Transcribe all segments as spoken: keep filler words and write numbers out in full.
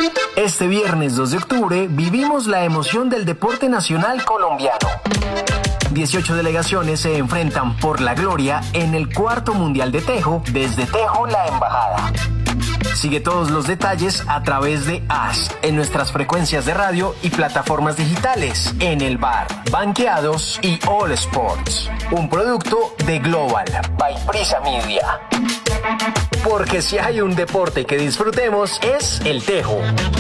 Este viernes dos de octubre vivimos la emoción del deporte nacional colombiano. dieciocho delegaciones se enfrentan por la gloria en el cuarto Mundial de Tejo desde Tejo La Embajada. Sigue todos los detalles a través de A S, en nuestras frecuencias de radio y plataformas digitales, en el bar, Banqueados y All Sports. Un producto de Global, by Prisa Media. Porque si hay un deporte que disfrutemos es el tejo.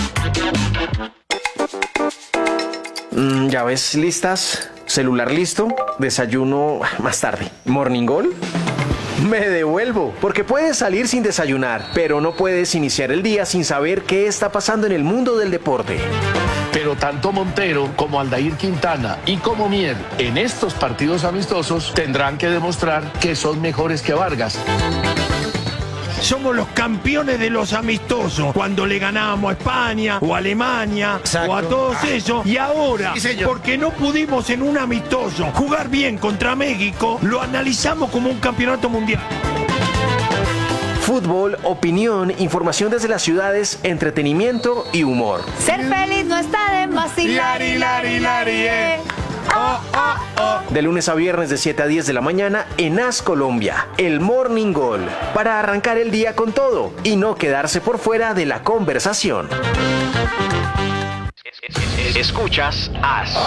Mm, llaves listas, celular listo, desayuno más tarde. ¿Morning Goal? Me devuelvo, porque puedes salir sin desayunar, pero no puedes iniciar el día sin saber qué está pasando en el mundo del deporte. Pero tanto Montero como Aldair Quintana y como Mier en estos partidos amistosos tendrán que demostrar que son mejores que Vargas. Somos los campeones de los amistosos, cuando le ganábamos a España o a Alemania. Exacto. O a todos esos. Y ahora, sí, porque no pudimos en un amistoso jugar bien contra México, lo analizamos como un campeonato mundial. Fútbol, opinión, información desde las ciudades, entretenimiento y humor. Ser feliz no está de más. Hilari, hilari, hilari, eh. Oh, oh, oh. De lunes a viernes de siete a diez de la mañana en A S Colombia, el Morning Goal, para arrancar el día con todo y no quedarse por fuera de la conversación. Escuchas A S.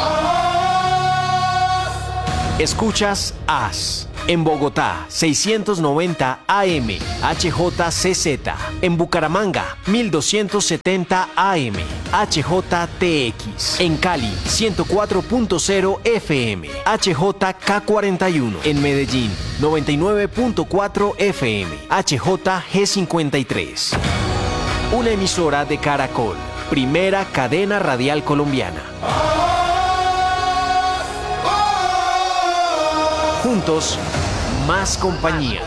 Escuchas A S. En Bogotá, seiscientos noventa A M, H J C Z. En Bucaramanga, mil doscientos setenta A M, H J T X. En Cali, ciento cuatro punto cero F M, H J K cuarenta y uno. En Medellín, noventa y nueve punto cuatro F M, H J G cincuenta y tres. Una emisora de Caracol, primera cadena radial colombiana. Juntos, más compañía.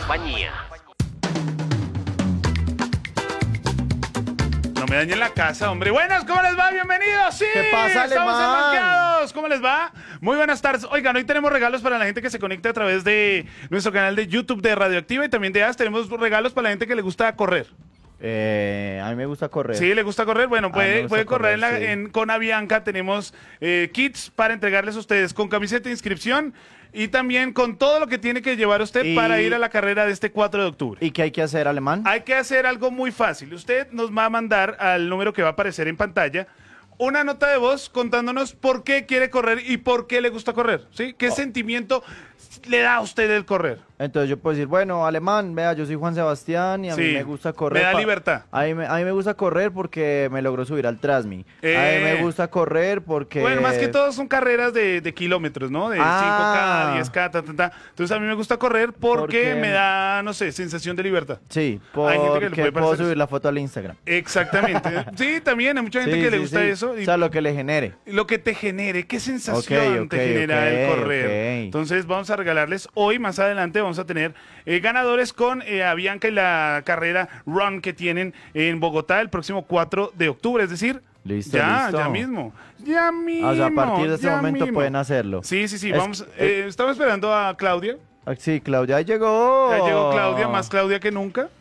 No me dañen la casa, hombre. Buenas, ¿cómo les va? Bienvenidos. Sí, ¿qué pasa, estamos Alemán? en Banqueados. ¿Cómo les va? Muy buenas tardes. Oigan, hoy tenemos regalos para la gente que se conecta a través de nuestro canal de YouTube de Radioactiva y también de A S. Tenemos regalos para la gente que le gusta correr. Eh, a mí me gusta correr. Sí, le gusta correr. Bueno, puede, puede correr, correr en la, sí. en, con Avianca. Tenemos eh, kits para entregarles a ustedes con camiseta de inscripción y también con todo lo que tiene que llevar usted y... para ir a la carrera de este cuatro de octubre. ¿Y qué hay que hacer, Alemán? Hay que hacer algo muy fácil. Usted nos va a mandar al número que va a aparecer en pantalla una nota de voz contándonos por qué quiere correr y por qué le gusta correr, ¿sí? ¿Qué oh. sentimiento le da a usted el correr? Entonces yo puedo decir, bueno, Alemán, vea, yo soy Juan Sebastián y a sí, mí me gusta correr. Me da libertad. A mí me, a mí me gusta correr porque me logró subir al Trasmi. Eh... A mí me gusta correr porque... Bueno, más que todo son carreras de, de kilómetros, ¿no? De ah. cinco K, diez K, ta, ta, ta. Entonces a mí me gusta correr porque, porque me da, no sé, sensación de libertad. Sí, porque hay gente que le puede puedo subir eso. La foto al Instagram. Exactamente. Sí, también hay mucha gente sí, que sí, le gusta sí. eso. Y o sea, lo que le genere. Lo que te genere, qué sensación okay, okay, te genera okay, el correr. Okay. Entonces vamos a regalarles hoy, más adelante, vamos a tener eh, ganadores con eh, Avianca y la carrera Run que tienen en Bogotá el próximo cuatro de octubre, es decir, listo, ya, listo. ya mismo, ya mismo. O sea, a partir de este momento mismo. pueden hacerlo. Sí, sí, sí, es, vamos, eh, estamos esperando a Claudia. Sí, Claudia llegó. Ya llegó Claudia, más Claudia que nunca.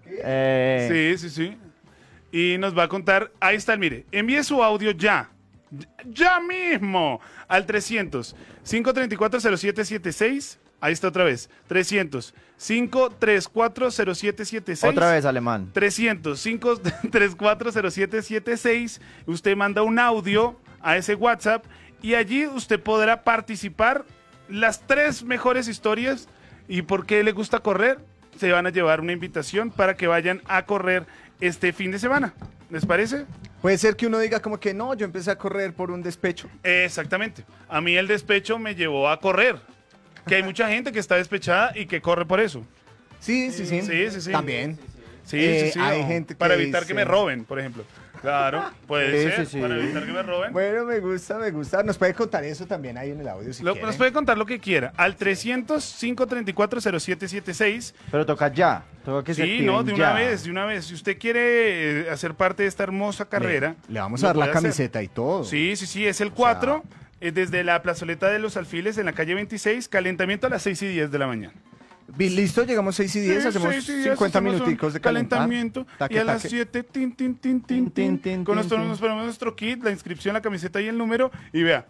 Eh. Sí, sí, sí. Y nos va a contar, ahí está, mire, envíe su audio ya. Ya mismo al trescientos, cinco tres cuatro, cero siete siete seis. Ahí está otra vez. trescientos, cinco tres cuatro, cero siete siete seis. Otra vez, Alemán. trescientos, cinco tres cuatro, cero siete siete seis. Usted manda un audio a ese WhatsApp y allí usted podrá participar. Las tres mejores historias y por qué le gusta correr. Se van a llevar una invitación para que vayan a correr este fin de semana. ¿Les parece? Puede ser que uno diga como que no, yo empecé a correr por un despecho. Exactamente. A mí el despecho me llevó a correr. Que hay mucha gente que está despechada y que corre por eso. Sí, sí, sí. Sí, sí, sí. También. Sí, eh, sí, sí. Hay no. gente que para evitar dice... que me roben, por ejemplo. Claro, puede sí, ser, sí, sí. para evitar que me roben. Bueno, me gusta, me gusta. Nos puede contar eso también ahí en el audio si lo, quiere. Nos puede contar lo que quiera. Al trescientos, cinco tres cuatro, cero siete siete seis. Pero toca ya. Toca que sí, no, de una ya. vez, de una vez. Si usted quiere eh, hacer parte de esta hermosa carrera. Le, le vamos a dar la camiseta hacer. y todo. Sí, sí, sí. Es el cuatro, o sea... eh, desde la plazoleta de los Alfiles en la calle veintiséis. Calentamiento a las seis y diez de la mañana. Vi- Listo, llegamos seis y diez, Sí, hacemos seis y diez, cincuenta hacemos un minuticos de calentar. calentamiento. Taque, y a las taque. siete, tin, tin, tin, tin, tin, tin, tin, Con tin, nuestro, tin. nos ponemos nuestro kit, la inscripción, la camiseta y el número. Y vea.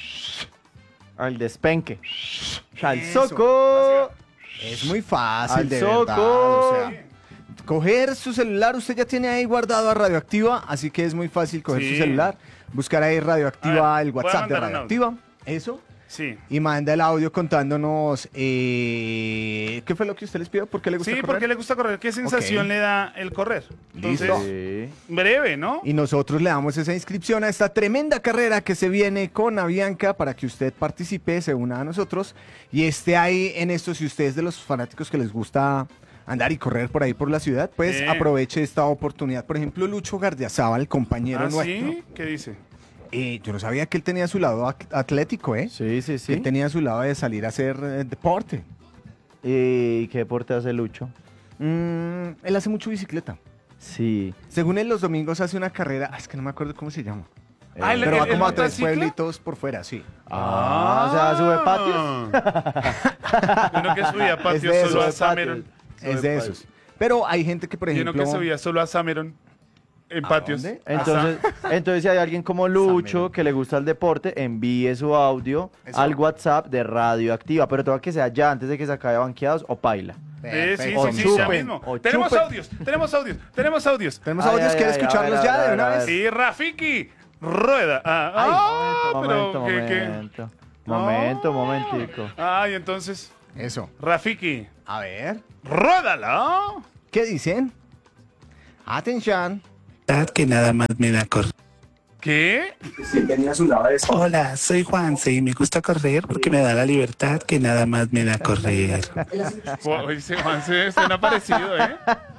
Al despenque. Al Eso. soco. Es muy fácil, Al de soco. verdad. O sea, coger su celular, usted ya tiene ahí guardado a Radioactiva, así que es muy fácil coger Sí. su celular, buscar ahí Radioactiva, A ver, el voy a WhatsApp de mandar un Radioactiva, eso, Sí. y manda el audio contándonos eh, qué fue lo que usted les pidió, por qué le gusta Sí, correr. porque le gusta correr. ¿Qué sensación Ok. le da el correr? Entonces, Listo. Sí. breve, ¿no? Y nosotros le damos esa inscripción a esta tremenda carrera que se viene con Avianca para que usted participe, se una a nosotros y esté ahí en esto. Si usted es de los fanáticos que les gusta andar y correr por ahí por la ciudad, pues Sí. aproveche esta oportunidad. Por ejemplo, Lucho Gardiazabal, compañero ¿Ah, nuestro. sí? ¿Qué dice? eh, yo no sabía que él tenía su lado at- atlético, ¿eh? Sí, sí, Que sí. él tenía su lado de salir a hacer eh, deporte. ¿Y qué deporte hace Lucho? Mm, él hace mucho bicicleta. Sí. Según él, los domingos hace una carrera, ah, es que no me acuerdo cómo se llama. Ah, ¿el- Pero va el- como el a tres motociclo? pueblitos por fuera, sí. Ah, o sea, sube patios. Uno que subía Es patios de solo a esos, Sameron. Es de esos. Pero hay gente que, por Y uno ejemplo... que subía solo a Sameron en ¿A patios. dónde? Entonces, entonces, si hay alguien como Lucho que le gusta el deporte, envíe su audio Eso. al WhatsApp de Radioactiva, pero todo que sea ya antes de que se acabe banqueados o paila. Eh, sí, Perfecto. sí, sí, O ya chupen, mismo. o Tenemos chupen. audios, tenemos audios, tenemos audios. Tenemos Ay, audios, ay, ¿quiere ay, escucharlos a ver, ya a ver, de a una ver, a vez? ver. Sí, Rafiki, rueda. Ah, ah, momento, pero ¿qué, qué? momento. Momento, momentico. Ay, entonces, Eso. Rafiki, A ver, ruédala. ¿qué dicen? Atención. Que nada más me da correr. ¿Qué? Hola, soy Juanse y me gusta correr porque me da la libertad que nada más me da correr. Oye, ese Juanse suena parecido, ¿eh?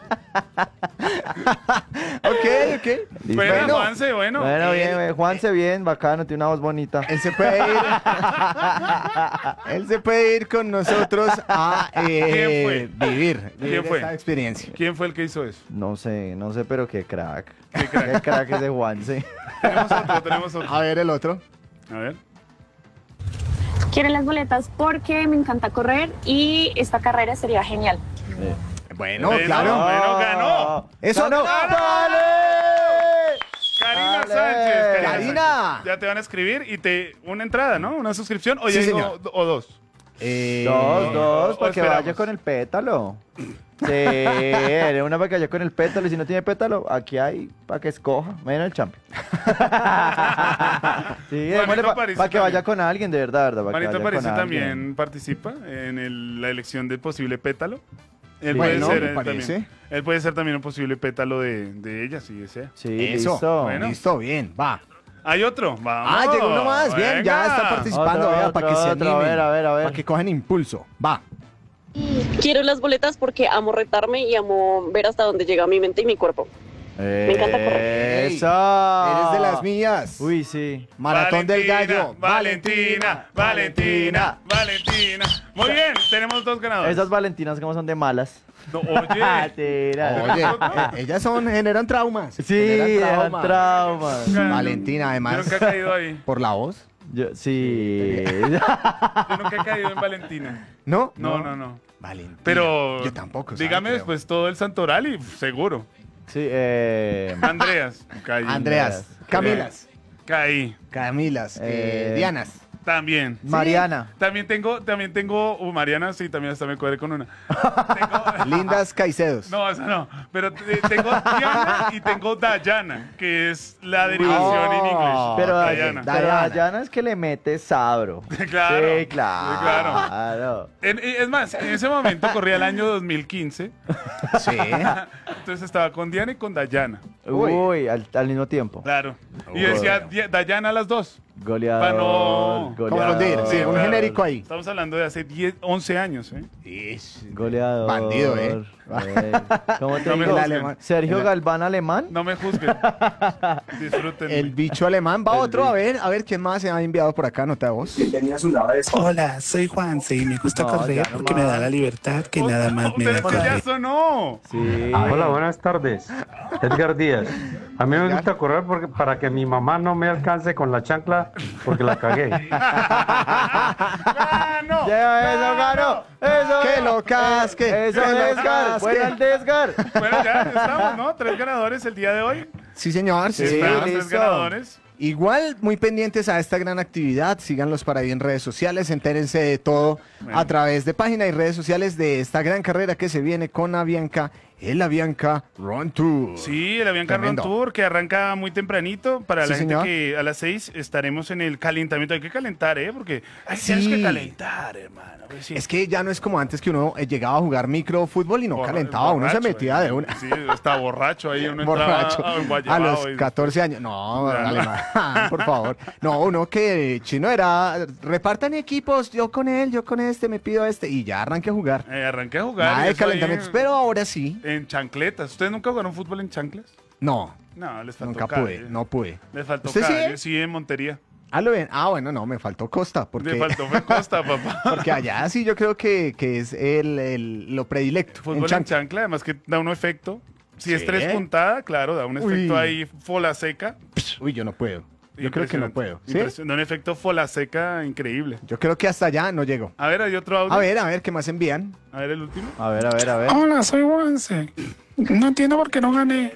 Ok, ok. Listo. Bueno, Bueno, Juanse, bueno. Bueno, bien, bien, Juanse, bien, bacano, tiene una voz bonita. Él se puede ir. Él se puede ir con nosotros a eh, ¿Quién vivir, vivir ¿Quién fue? esta experiencia. ¿Quién fue el que hizo eso? No sé, no sé, pero qué crack. Qué crack. Qué crack ese Juanse. Tenemos otro, tenemos otro. A ver el otro. A ver. Quiero las boletas porque me encanta correr y esta carrera sería genial. Bueno, Bueno, claro. bueno, ganó. Eso ¡Ganó! no. ¡Dale! Karina Dale. Sánchez. Karina. Sánchez. Ya te van a escribir y te una entrada, ¿no? Una suscripción o, Sí, ya- señor. o, o dos. Eh, Dos, dos, o para que esperamos. vaya con el pétalo. Sí, una para que vaya con el pétalo y si no tiene pétalo, aquí hay para que escoja. Vayan al champion. Sí, démosle para Parisi que también. vaya con alguien, de verdad, verdad. pa' que Manito vaya Parece con también alguien. participa en el- la elección del posible pétalo. Él Sí. puede Bueno, ser me eh, parece. también. Él puede ser también un posible pétalo de, de ella, si desea. Sí, Eso. listo. Bueno. Listo, bien, va. Hay otro. Vamos. Ah, llegó uno más. Bien, ya Venga. está participando. Otro, Vea, para que otro, se otro, animen. a ver, a ver, a ver. Para que cojan impulso. Va. Quiero las boletas porque amo retarme y amo ver hasta dónde llega mi mente y mi cuerpo. Me encanta correr. Eso. Eres de las mías. Uy, sí. Maratón del gallo. Valentina, Valentina, Valentina. Muy bien, tenemos dos ganadores. Esas Valentinas como son de malas. No, oye. Tira. Oye, eh, ellas son, generan traumas. Sí, generan eran traumas. traumas. Valentina, además. Yo nunca he caído ahí. Por la voz. Yo, sí. Yo nunca he caído en Valentina. ¿No? No, no, no. Valentina. Pero Yo tampoco. ¿sabe? dígame Creo. después todo el santoral y seguro. Sí, eh. Andreas. Caí. Andreas. Camilas. Caí. Camilas. eh, Eh, Dianas. También. Mariana. También tengo, también tengo, uh, Mariana, sí, también hasta me cuadré con una. Tengo, Lindas Caicedos. no, esa no. Pero eh, tengo Diana y tengo Dayana, que es la derivación en inglés. Pero, Dayana. pero Diana. Dayana es que le mete sabro. Claro, Sí, claro. sí, claro. En- es más, en ese momento corría el año dos mil quince. Sí. Entonces estaba con Diana y con Dayana. Uy, al, al mismo tiempo. Claro. Y decía Di- Dayana las dos. Goleador. Pa' no goleador. confundir, sí, un claro. genérico ahí. Estamos hablando de hace diez, once años, ¿eh? Goleador. Bandido, ¿eh? Eh, ¿Cómo te No me digo? juzguen. alemán. Sergio El- Galván alemán. No me juzguen. Disfruten. El bicho alemán. Va El otro, bicho. a ver, a ver quién más se ha enviado por acá, nota voz. Hola, soy Juanse y me gusta No, correr ya no porque me da más. la libertad que nada más me da Pero ya correr. sonó. Sí. Hola, buenas tardes. Edgar Díaz. A mí me gusta correr porque, para que mi mamá no me alcance con la chancla porque la cagué. ¡Claro! ganó. Ya, eso ganó. Eso Que ganó. lo casque. Eso, que lo Desgar. casque. Buena el Desgar. Bueno, ya estamos, ¿no? Tres ganadores el día de hoy. Sí, señor. Sí, Estamos tres listo. ganadores. Igual, muy pendientes a esta gran actividad, síganlos para ahí en redes sociales, entérense de todo Bueno. a través de página y redes sociales de esta gran carrera que se viene con Avianca, el Avianca Run Tour. Sí, el Avianca Run Tremendo. Tour que arranca muy tempranito. Para Sí, la gente señor. que a las seis estaremos en el calentamiento. Hay que calentar, ¿eh? Porque hay Sí. tienes que calentar, hermano. Pues sí. Es que ya no es como antes que uno eh, llegaba a jugar microfútbol y no Borra- calentaba, uno se borracho, metía eh. de una. Sí, está borracho ahí. Uno Borracho. entraba A enguayabao los y- catorce años. No, Ya, no. alemán, por favor. No, uno que chino era, repartan equipos, yo con él, yo con este, me pido este, y ya arranqué a jugar. Eh, arranqué a jugar. Nada y de eso ahí calentamientos, en- pero ahora sí. En chancletas. ¿Ustedes nunca jugaron fútbol en chanclas? No, No, les faltó nunca calle. pude, no pude. Les faltó ¿Usted sí, calle, eh? sí, en Montería. Ah, lo ven. Ah, bueno, no, me faltó Costa, porque, Le faltó fue Costa, papá. porque allá sí yo creo que, que es el, el- lo predilecto. Fútbol en en chancla. chancla, además que da un efecto. Si es Sí. tres puntada, claro, da un efecto Uy. ahí fola seca. Uy, yo no puedo. Yo creo que no Impresionante. puedo. ¿Sí? Impresionante. Da un efecto fola seca increíble. Yo creo que hasta allá no llego. A ver, hay otro audio. A ver, a ver, ¿qué más envían? A ver el último. A ver, a ver, a ver. Hola, soy Juanse. No entiendo por qué no gané.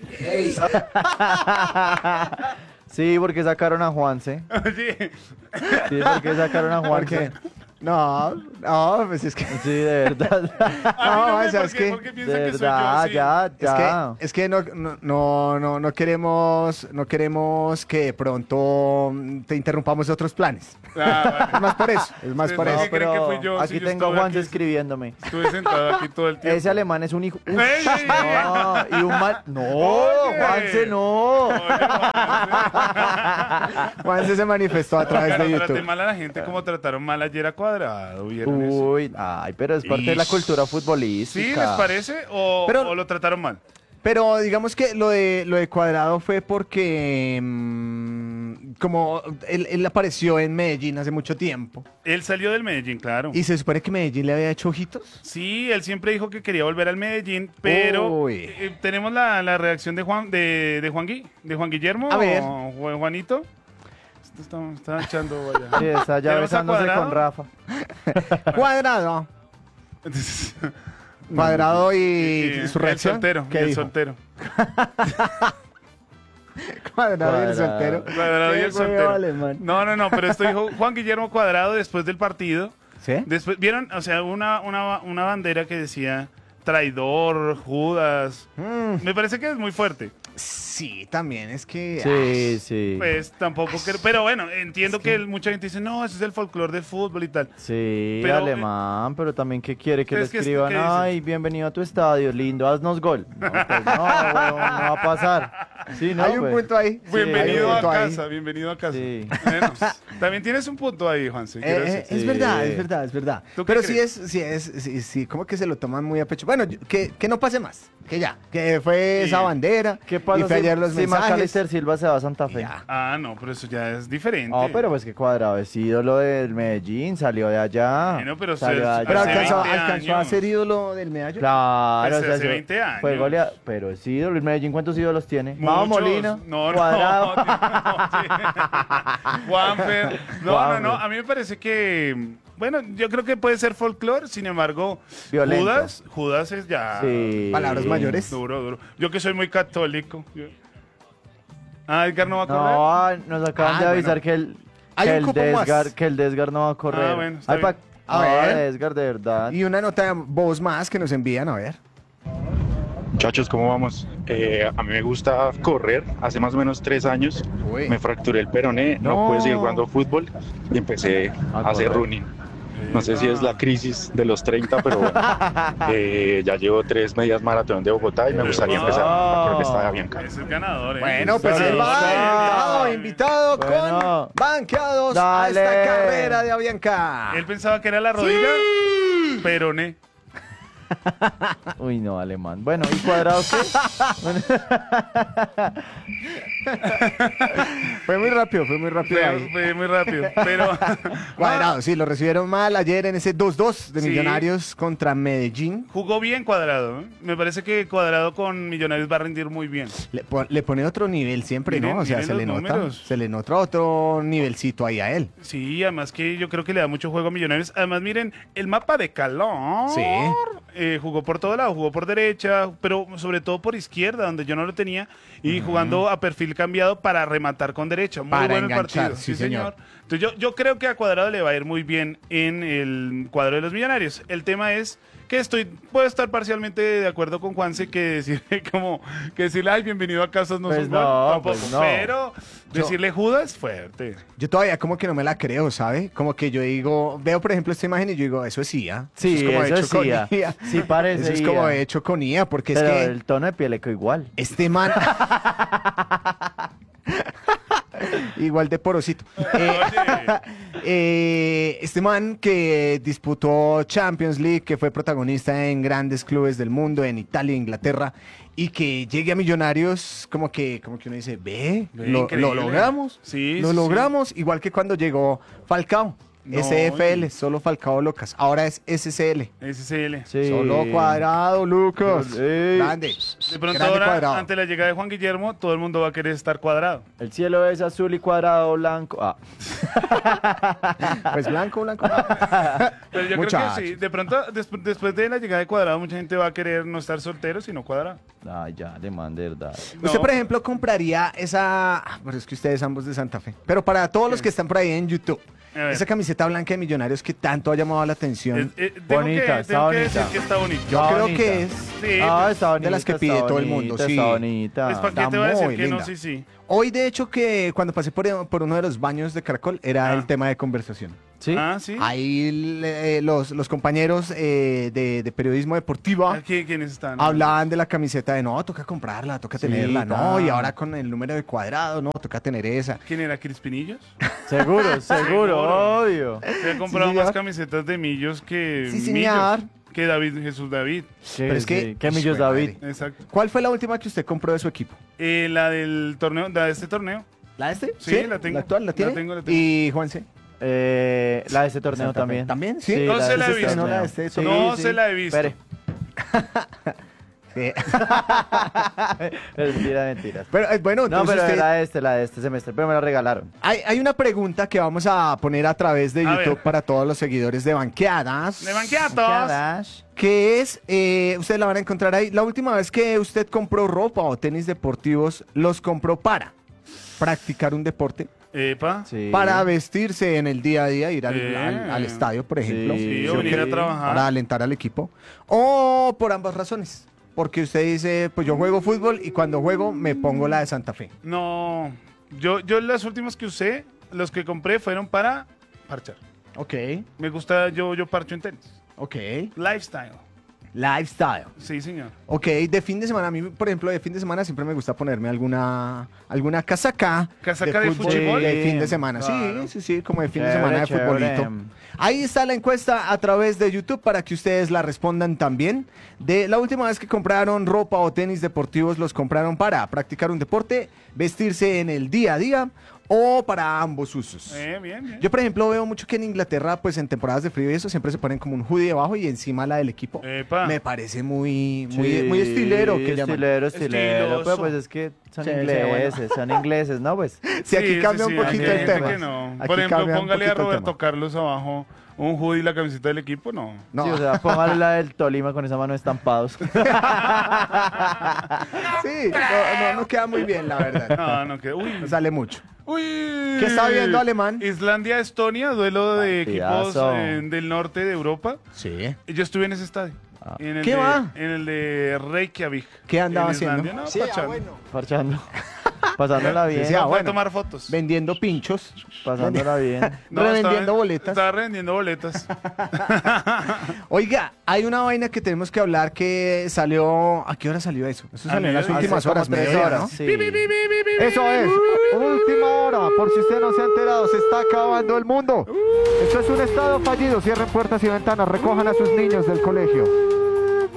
Sí, porque sacaron a Juanse. Oye, Sí, porque sacaron a Juanse. No, no, pues es que... Sí, de verdad. a mí no me- ¿sabes ¿por qué? qué? ¿Por qué De piensan que soy verdad, yo? Sí. ya, Es ya. que, es que no, no, no, no, no queremos, no queremos que de pronto mm, te interrumpamos de otros planes. Ah, Es vale. más por eso, es más Sí, por no, eso. ¿qué creen que fui yo? Aquí Si yo tengo a estuve Juanse aquí- escribiéndome. Estuve sentado aquí todo el tiempo. Ese alemán es un hijo. Uf, ¡Ey, ey, ey! no, y un mal. No, Oye. Juanse, no. Oye, Juanse se manifestó a través de Traté YouTube. mal a la gente como trataron mal ayer a Cuadrado. ¿Vieron eso? Uy, ay, pero es parte de la Ish. cultura futbolística. ¿Sí les parece o, Pero- o lo trataron mal? Pero digamos que lo de lo de Cuadrado fue porque mm, como él, él apareció en Medellín hace mucho tiempo Él salió del Medellín, claro. y se supone que Medellín le había hecho ojitos. Sí, él siempre dijo que quería volver al Medellín, pero Uy. eh, tenemos la, la reacción de Juan de, de Juan Gui, de Juan Guillermo, A ver. o Ju- Juanito. Está, está echando allá. Sí, está ya ¿Tenemos a besándose Cuadrado? con Rafa. Cuadrado. Cuadrado y, Y- su el reacción. soltero, ¿Qué y el dijo? soltero. Cuadrado y el Cuadrado. soltero. Cuadrado y Qué el huevo soltero. alemán. No, no, no, pero esto dijo Juan Guillermo Cuadrado después del partido. ¿Sí? Después, ¿vieron? O sea, una, una, una bandera que decía traidor, Judas. Mm, Me parece que es muy fuerte. sí, también es que... Sí, sí. Pues tampoco creo. Pero bueno, entiendo que... mucha gente dice, no, ese es el folclore del fútbol y tal. Sí, Pero, alemán, pero también que quiere que le ¿ustedes qué- escriban, qué dicen? ay, bienvenido a tu estadio, lindo, haznos gol. No, pues no, huevón, no va a pasar. Sí, no, hay un pues. punto ahí. Sí, hay Bienvenido un a punto ahí. casa, bienvenido a casa. Sí. Bueno, también tienes un punto ahí, Juan. Eh, eh, es Sí. verdad, es verdad, es verdad. ¿Tú qué Pero sí crees? es, sí es, sí, sí, como que se lo toman muy a pecho. Bueno, yo- que, que no pase más, que ya, que fue Sí. esa bandera. ¿Qué pasa y fue si, ayer los si mensajes. Macalister Silva se va a Santa Fe? Ya. Ah, no, pero eso ya es diferente. No, pero pues que Cuadrado es ídolo del Medellín, salió de allá. Bueno, pero salió de se- allá. Pero Hace alcanzó, veinte alcanzó a años. ser ídolo del medallo. Claro, Pues o sea, hace se- veinte años. fue goleado, pero es ídolo. ¿El Medellín cuántos ídolos tiene? Muchos. Mao Molina, No, no, Cuadrado. no, sí. Juanfer. No, Juanfer. no, no. A mí me parece que, bueno, yo creo que puede ser folclore, sin embargo, Violento. Judas, Judas es ya Sí. Palabras mayores. duro, duro. Yo que soy muy católico. yo- Ah, Edgar no va a correr. No, ah, nos acaban Ah, de avisar bueno. que el, Hay que un el cupo más. Desgar, que el Desgar no va a correr. Ah, bueno, está Ay, pa- bien. A no, ver. Desgar, de verdad. Y una nota de voz más que nos envían, a ver. Muchachos, ¿cómo vamos? Eh, a mí me gusta correr. Hace más o menos tres años Uy. me fracturé el peroné, no, No. pude seguir jugando fútbol y empecé A a hacer correr. running. No sé si es la crisis de los treinta, pero bueno, eh, ya llevo tres medias maratón de Bogotá y me gustaría empezar a correr esta de Avianca. Ese es ganador, ¿eh? Bueno, pues Sí, él va sí. invitado, invitado Bueno. con banqueados Dale. a esta carrera de Avianca. Él pensaba que era la rodilla, peroné. Uy, no, Alemán. Bueno, ¿y Cuadrado qué? Bueno. Fue muy rápido, fue muy rápido Fue, ahí. fue muy rápido, pero... Cuadrado, sí, lo recibieron mal ayer en ese dos dos de Sí. Millonarios contra Medellín. Jugó bien Cuadrado, ¿eh? Me parece que Cuadrado con Millonarios va a rendir muy bien. Le, pon- le pone otro nivel siempre, Miren, ¿no? O sea, miren se los le nota, números. se le nota otro nivelcito ahí a él. Sí, además que yo creo que le da mucho juego a Millonarios. Además, miren, el mapa de calor. Sí. Eh, jugó por todo lado, jugó por derecha, pero sobre todo por izquierda, donde yo no lo tenía, y jugando a perfil cambiado para rematar con derecha. Muy Para bueno el enganchar, partido. sí, señor. Entonces yo, yo creo que a Cuadrado le va a ir muy bien en el cuadro de los Millonarios. El tema es que estoy, puedo estar parcialmente de acuerdo con Juanse que decirle como, que decirle, ay, bienvenido a Casas no Pues sos no, gol, tampoco, pues no. pero decirle Judas es fuerte. Yo todavía como que no me la creo, ¿sabe? Como que yo digo, veo por ejemplo esta imagen y yo digo, eso es I A. Sí, eso es como eso hecho es con I A. I A. Sí parece Eso es I A. como hecho con I A, porque Pero es que el tono de piel le quedó igual. este man... Igual de porosito. Eh, eh, este man que disputó Champions League, que fue protagonista en grandes clubes del mundo, en Italia, Inglaterra, y que llegue a Millonarios, como que, como que uno dice, ve, Ve, lo, increíble. lo logramos. Sí, lo sí, logramos, igual que cuando llegó Falcao. No, S F L, y- solo Falcao Locas. Ahora es S C L. S C L. Sí. Solo Cuadrado, Lucas. Sí. Grande. De pronto Grande ahora, Cuadrado. ante la llegada de Juan Guillermo, todo el mundo va a querer estar cuadrado. El cielo es azul y cuadrado blanco. Ah. Pues blanco, blanco. Pero yo creo Muchacho. que sí. De pronto, des- después de la llegada de Cuadrado, mucha gente va a querer no estar soltero, sino cuadrado. Ay, ya, Alemán, de verdad. Usted, No. por ejemplo, compraría esa... ah, Pero es que ustedes ambos de Santa Fe. Pero para todos los que están por ahí en YouTube, A ver. esa camiseta blanca de Millonarios que tanto ha llamado la atención, Eh, eh, tengo Bonita, que, está tengo que bonita. decir que está bonito. yo está creo bonita. que es... Sí, Ah, pues, está bonita. de las que está pide todo el bonita, mundo, sí. Está bonita. pues, ¿para qué está te voy a decir muy que no? linda. Sí, sí. Hoy, de hecho, que cuando pasé por, por uno de los baños de Caracol, era Ah. el tema de conversación. ¿Sí? Ah, sí. Ahí le- eh, los, los compañeros eh, de, de periodismo deportivo Aquí, ¿quiénes están? hablaban de la camiseta de no, toca comprarla, toca Sí, tenerla, no, ta. y ahora con el número de cuadrado, no, toca tener esa. ¿Quién era? ¿Crispinillos? Seguro, seguro, Seguro. obvio. Se ha comprado señor. más camisetas de Millos que Sí, Millos. señor. Que David, Jesús David. Pero es que- Sí, ¿Qué millos, Hijo de David? madre. Exacto. ¿Cuál fue la última que usted compró de su equipo? Eh, la del torneo, la de este torneo. ¿La de este? Sí, la tengo. ¿La actual la La tiene? tengo, la tengo. ¿Y Juanse? Eh, la de este torneo Santa Fe. también. ¿También? Sí. No la se de la he este visto. torneo. No la de este Sí, no sí. se la he visto. Espere. Sí. Mentira, mentiras. Pero eh, bueno, No, entonces pero usted- era de este, la de este semestre, pero me la regalaron. hay, hay una pregunta que vamos a poner a través de A YouTube ver. para todos los seguidores de Banqueadas. De banqueatos. Dash. Que es, eh, ustedes la van a encontrar ahí. La última vez que usted compró ropa o tenis deportivos, los compró para practicar un deporte, Epa. Sí. para vestirse en el día a día, ir al, Eh. al- al estadio, por ejemplo, Sí, Sí, o o venir a ok. trabajar. para alentar al equipo, o por ambas razones. Porque usted dice, pues yo juego fútbol y cuando juego me pongo la de Santa Fe. No, yo, yo las últimas que usé, los que compré fueron para parchar. Ok, Me gusta, yo, yo parcho en tenis. ok. Lifestyle. Lifestyle. Sí, señor. Ok, de fin de semana, a mí, por ejemplo, de fin de semana siempre me gusta ponerme alguna alguna casaca, ¿Casaca de fútbol? de fin de semana. Claro. Sí, sí, sí, como de fin de Chévere, semana de chévere. futbolito. Ahí está la encuesta a través de YouTube para que ustedes la respondan también. De la última vez que compraron ropa o tenis deportivos, ¿los compraron para practicar un deporte, vestirse en el día a día o para ambos usos? Eh, bien, bien. Yo, por ejemplo, veo mucho que en Inglaterra, pues en temporadas de frío y eso, siempre se ponen como un hoodie debajo y encima la del equipo. Epa. Me parece muy, muy, Sí, muy estilero que llaman. Estilero, estilero. Estiloso. Pero pues es que son Sí, sí, ingleses, son ingleses, ¿no? Pues. Sí, aquí Sí, cambia sí, un sí, poquito hay el gente tema. que no. Aquí Por ejemplo, cambia un póngale a poquito el Roberto tema. Carlos abajo un hoodie y la camiseta del equipo, no. No. Sí, o sea, póngale la del Tolima con esa mano de estampados. Sí, no, no, no queda muy bien, la verdad. No, no, que. Uy. No sale mucho. Uy. ¿Qué está viendo, Alemán? Islandia-Estonia, duelo de equipos Partidazo. eh, del norte de Europa. Sí. Yo estuve en ese estadio. Ah. En el ¿Qué de- va? En el de Reykjavik. ¿Qué andaba en haciendo? Islandia, No, Sí, ah, parchando. bueno. Parchando. Pasándola bien. Sí, ah, No, fue a bueno. tomar fotos. Vendiendo pinchos. Pasándola bien. No, revendiendo estaba- boletas. Estaba revendiendo boletas. Oiga, hay una vaina que tenemos que hablar que salió... ¿A qué hora salió eso? Eso A salió en las mediodía. últimas Hace como horas, tres mediodía, horas. ¿no? Sí. Eso es, última hora, por si usted no se ha enterado, se está acabando el mundo. Esto es un estado fallido, cierren puertas y ventanas, recojan a sus niños del colegio.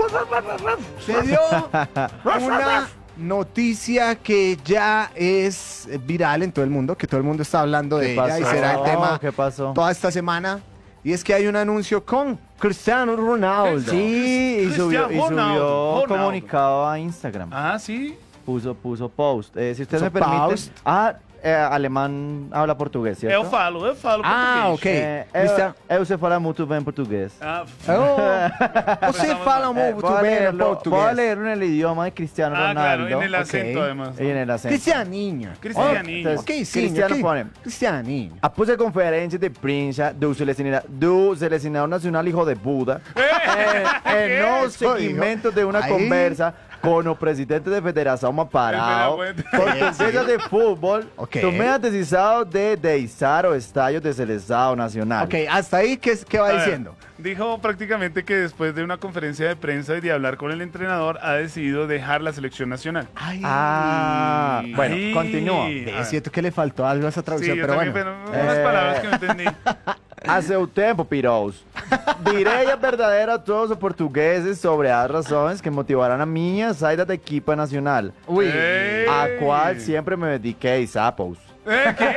Se dio una noticia que ya es viral en todo el mundo, que todo el mundo está hablando de ¿Qué ella y pasó? será el tema ¿Qué pasó? toda esta semana. Y es que hay un anuncio con Cristiano Ronaldo. Sí, y subió, y Cristiano subió Ronaldo. comunicado a Instagram. Ah, sí. Puso, puso post. Eh, si usted ¿Puso me permite. post? Ah, eh, alemán habla portugués, ¿cierto? Eu falo, eu falo Ah, português. ok. Eh, Cristiano- eu, eu sei falar muito bem português. Ah, Oh, você fala Eh, muito voy a bem leerlo- portugués. Voy a leerlo en el idioma de Cristiano ah, Ronaldo. claro, en el acento ok. además. Y en el acento. Cristianinho. Cristianinho. Entonces, Ok, sim, Cristiano ok. pone. Cristianinho. Após a conferência de prensa do selecionador, do selecionador nacional hijo de Buda, eh, en el seguimento de una Ahí. conversa con el presidente da Federação Maparao, Espera, portuguesa de fútbol, Ok. tomé a decisão de deixar o estádio de seleção nacional. Ok, hasta ahí, ¿qué, qué va A ver, diciendo? dijo prácticamente que después de una conferencia de prensa y de hablar con el entrenador, ha decidido dejar la selección nacional. Ay, Ah, bueno, Ay. continúa. es cierto que le faltó algo a esa Sí, traducción, yo pero también, bueno. pero unas Eh. palabras que no entendí. A seu tempo, Pirous. Direi a verdadeira a todos os portugueses sobre as razões que motivaram a minha saída da equipa nacional, Uy. Ey. a qual sempre me dediquei, sapos. ¿Eh? ¿Qué?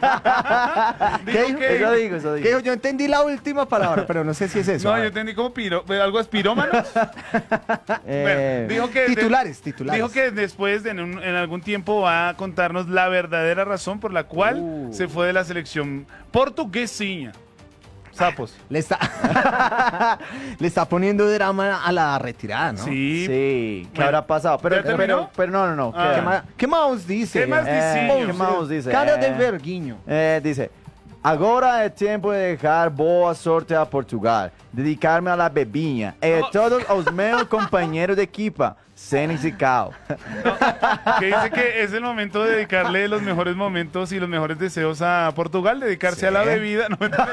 ¿Qué Dijo dijo? que- Eso digo, eso ¿Qué digo. dijo? Yo entendí la última palabra, pero no sé si es eso. No, A yo ver. entendí como piro, algo es pirómanos. Eh, Bueno, dijo que de- Titulares, titulares. Dijo que después, de en, un- en algún tiempo, va a contarnos la verdadera razón por la cual Uh. se fue de la selección portuguesiña. Sapos. Le está, le está poniendo drama a la retirada, ¿no? Sí. sí, ¿qué Bueno, habrá pasado? Pero, ¿ya terminó? pero, pero no, no, no. Ah. queda. ¿Qué, más, ¿Qué más dice? ¿Qué más Eh, dice? ¿qué más dice? Cara de Eh. verguinho. Eh, dice, agora é tempo de dejar boa sorte a Portugal, dedicar-me a la bebinha e a Oh. todos os meus companheiros de equipa, sem esse cal. Que dice que es el momento de dedicarle los mejores momentos y los mejores deseos a Portugal, dedicarse Sí. a la bebida. No,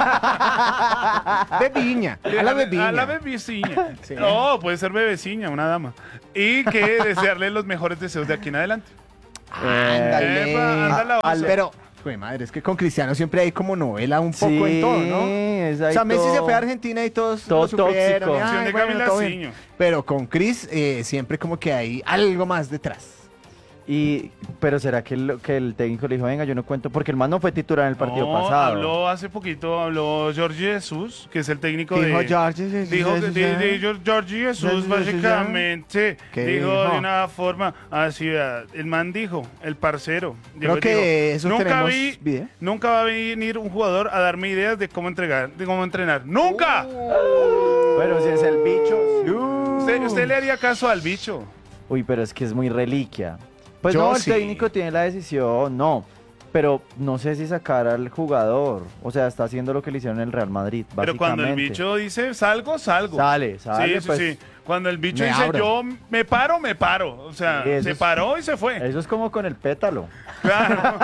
Bebiña, a la bebiña. A la bebeciña. No, puede ser bebeciña, una dama. Y que desearle los mejores deseos de aquí en adelante. Ándale. Epa, anda la Al- osa. Pero, güey, madre, es que con Cristiano siempre hay como novela un poco Sí, en todo, ¿no? es O ahí sea, Messi todo- se fue a Argentina y todos todo lo supieron. tóxico. y, Opción ay, de bueno, Camila todo bien. Ciño. Pero con Chris eh, siempre como que hay algo más detrás. Y, pero será que el, que el técnico le dijo, venga, yo no cuento, porque el man no fue titular en el partido No, pasado. habló hace poquito, habló Jorge Jesús, que es el técnico Dijo de... Jorge Jesús, Dijo que Jesús, de, ya. de George Jorge Jesús, Jesús, básicamente, ¿Qué dijo, dijo? de una forma así, vea, el man dijo, el parcero. Creo dijo- que dijo, eso nunca tenemos vi, video. nunca va a venir un jugador a darme ideas de cómo entregar, de cómo entrenar. ¡Nunca! Pero si es el bicho. Usted, usted le haría caso al bicho. Uy, pero es que es muy reliquia. Pues Yo no, el sí. técnico tiene la decisión, no. Pero no sé si sacar al jugador. O sea, está haciendo lo que le hicieron en el Real Madrid, Pero cuando el básicamente. bicho dice salgo, salgo. Sale, sale, Sí, sí, pues, sí. Cuando el bicho me dice abro. yo me paro, me paro. O sea, Sí, eso se es- paró y se fue. Eso es como con el pétalo. Claro.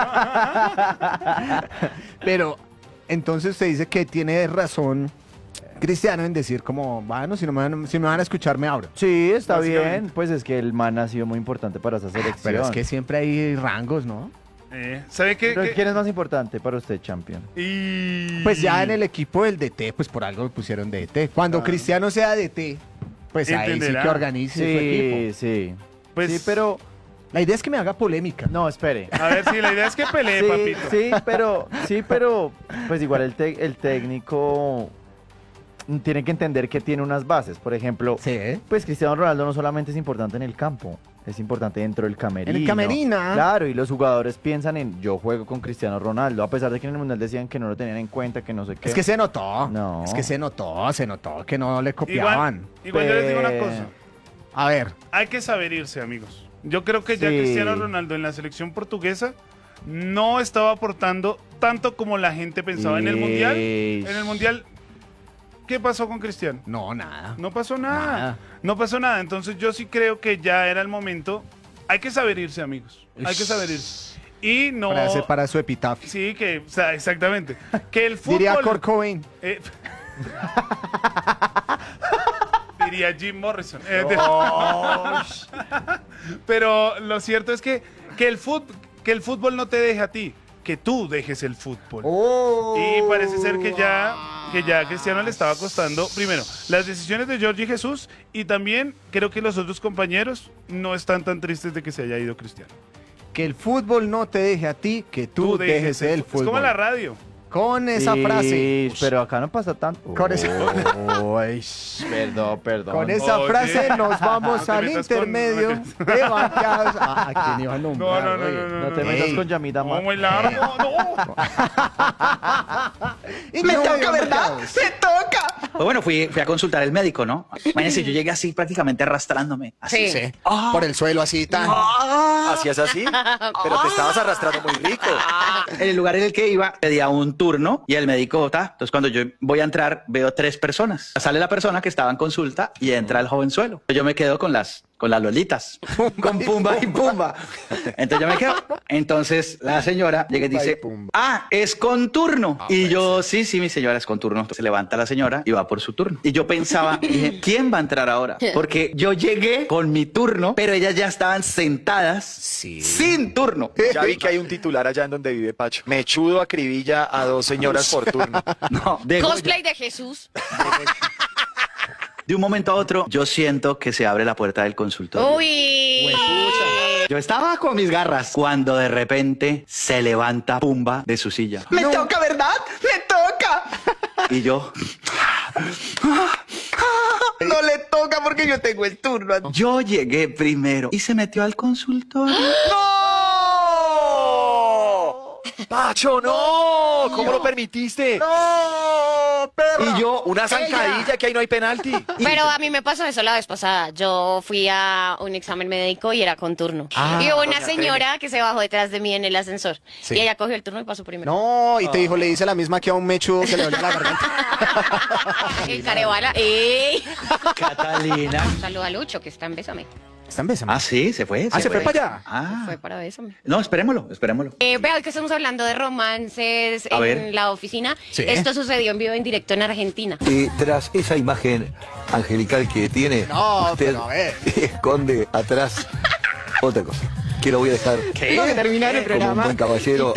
Pero entonces usted dice que tiene razón Cristiano en decir como, bueno, si, no me van, si me van a escuchar me abro. Sí, está Básicamente. bien. Pues es que el man ha sido muy importante para esa selección. Pero es que siempre hay rangos, ¿no? Eh, ¿Sabe qué? Pero qué? ¿quién es más importante para usted, Champion? Y... Pues ya en el equipo del D T, pues por algo le pusieron D T. Cuando Claro. Cristiano sea D T, pues ahí sí Entenderá. que organice su equipo. Sí, sí. Pues- Sí, pero... La idea es que me haga polémica. No, espere. A ver, sí, la idea es que pelee, Sí, papito. sí, pero, sí, pero, pues igual el, te- el técnico tiene que entender que tiene unas bases. Por ejemplo, Sí, ¿eh? pues Cristiano Ronaldo no solamente es importante en el campo, es importante dentro del camerino. En el camerina. Claro, y los jugadores piensan en yo juego con Cristiano Ronaldo, a pesar de que en el Mundial decían que no lo tenían en cuenta, que no sé qué. Es que se notó. No. Es que se notó, se notó que no le Igual, copiaban. igual yo les digo una Pe- cosa. A ver, Hay que saber irse, amigos. Yo creo que ya Sí. Cristiano Ronaldo en la selección portuguesa no estaba aportando tanto como la gente pensaba. En el Mundial, Ish. en el Mundial, ¿qué pasó con Cristiano? no, nada. No pasó nada. Nada. No pasó nada. Entonces yo sí creo que ya era el momento. Hay que saber irse, amigos. Hay que saber irse. Y no... Para, hacer para su epitafio. Sí, que, o sea, exactamente. Que el fútbol... Diría Kurt Cobain. Eh, diría Jim Morrison. Eh, de- Pero lo cierto es que, que, el fut- que el fútbol no te deje a ti. que tú dejes el fútbol. Oh. Y parece ser que ya, que ya a Cristiano le estaba costando, primero, las decisiones de Jorge Jesús, y también creo que los otros compañeros no están tan tristes de que se haya ido Cristiano. Que el fútbol no te deje a ti, que tú, Tú dejes, dejes el fu- fútbol. Es como la radio. Con esa Sí, frase. pero acá no pasa tanto. Con esa- Uy, perdón, perdón. Con esa Oye. frase nos vamos No te al metas con- intermedio de banqueados. ¿A, a quién iba a No, nombrar? no, no, oye? no, no, No te no. metas Ey. con Yamita No, Mar. muy largo, no. Me toca, ¿verdad? ¡Me toca! Pues bueno, fui, fui a consultar al médico, ¿no? Imagínense, yo llegué así prácticamente arrastrándome. Así. Sí. Ah. Por el suelo así tan. Ah. ¿Hacías así? Pero te estabas arrastrando muy rico. En el lugar en el que iba, pedía un turno y el médico, ta. Entonces, cuando yo voy a entrar, veo tres personas. Sale la persona que estaba en consulta y entra el jovenzuelo. Yo me quedo con las, con las lolitas, con Pumba y Pumba. Entonces yo me quedo. Entonces la señora llega y dice, ah, es con turno. Y yo, sí, sí, mi señora es con turno. Entonces se levanta la señora y va por su turno. Y yo pensaba, dije, ¿quién va a entrar ahora? Porque yo llegué con mi turno, pero ellas ya estaban sentadas sin turno. Ya vi que hay un titular allá en donde vive Pacho. Mechudo acribilla a dos señoras por turno. No, de Cosplay de Jesús. De un momento a otro, yo siento que se abre la puerta del consultorio. Uy. Yo estaba con mis garras cuando de repente se levanta Pumba de su silla. ¡Me toca, verdad! ¡Me toca! Y yo... No le toca porque yo tengo el turno. Yo llegué primero y se metió al consultorio. ¡No! ¡Pacho, no! ¿Cómo lo permitiste? ¡No! ¡Perra! Y yo, una zancadilla que ahí no hay penalti. Pero a mí me pasó eso la vez pasada. Yo fui a un examen médico y era con turno. Ah, y hubo una doña señora que se bajó detrás de mí en el ascensor. Sí. Y ella cogió el turno y pasó primero. No, y te dijo, le dice la misma que a un mechudo que le duele la garganta. El carebala. ¡Ey! Catalina. Un saludo a Lucho, que está en Bésame. Están besando. Ah, sí, se fue. Ah, se fue para allá. Ah. Fue para Bésame. No, esperémoslo, esperémoslo. Eh, vea que estamos hablando de romances A en ver. la oficina. Sí. Esto sucedió en vivo en directo en Argentina. Y tras esa imagen angelical que tiene, No, usted pero a ver. esconde atrás otra cosa. Que lo voy a dejar Tengo que terminar el como un programa. buen caballero.